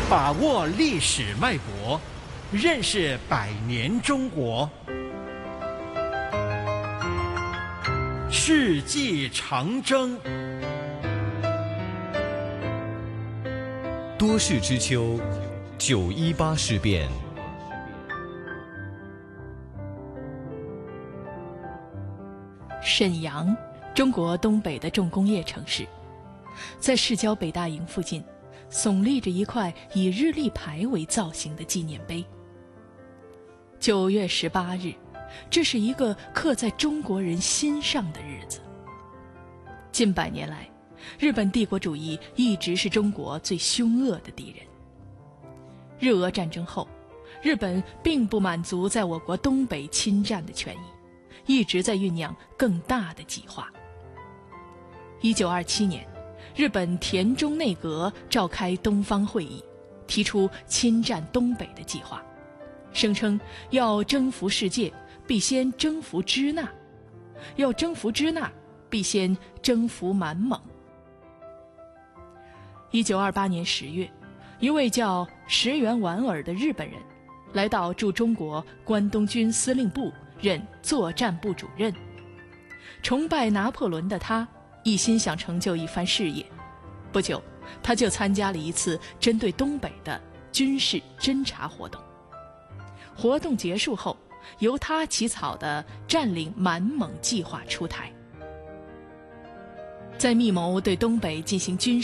把握历史脉搏，认识百年中国。世纪长征， 多事之秋，9·18事变。 沈阳，中国东北的重工业城市，在市郊北大营附近，耸立着一块以日历牌为造型的纪念碑。9月18日，这是一个刻在中国人心上的日子。近100年来，日本帝国主义一直是中国最凶恶的敌人。日俄战争后，日本并不满足在我国东北侵占的权益，一直在酝酿更大的计划。1927年，日本田中内阁召开东方会议，提出侵占东北的计划，声称要征服世界，必先征服支那；要征服支那，必先征服满蒙。1928年10月，一位叫石原莞尔的日本人来到驻中国关东军司令部任作战部主任。崇拜拿破仑的他一心想成就一番事业，不久他就参加了一次针对东北的军事侦察活动。活动结束后，由他起草的占领满蒙计划出台。在密谋对东北进行军事